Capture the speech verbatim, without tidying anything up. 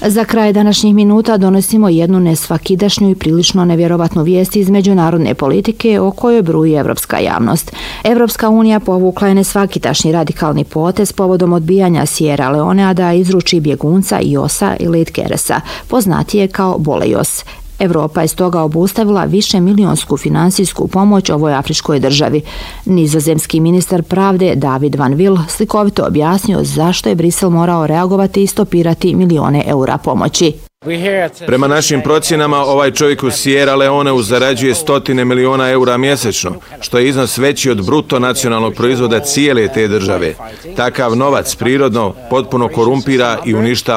Za kraj današnjih minuta donosimo jednu nesvakidašnju i prilično nevjerovatnu vijest iz međunarodne politike o kojoj bruji evropska javnost. Evropska unija povukla je nesvakidašnji radikalni potez povodom odbijanja Sierra Leonea da izruči bjegunca Josa Ilitkeresa, poznatije kao Bolejos. Evropa je stoga obustavila više milionsku finansijsku pomoć ovoj afričkoj državi. Nizozemski ministar pravde David van Wil slikovito objasnio zašto je Brisel morao reagovati i stopirati milione eura pomoći. Prema našim procjenama, ovaj čovjek u Sierra Leoneu zarađuje stotine miliona eura mjesečno, što je iznos veći od bruto nacionalnog proizvoda cijele te države. Takav novac prirodno potpuno korumpira i uništava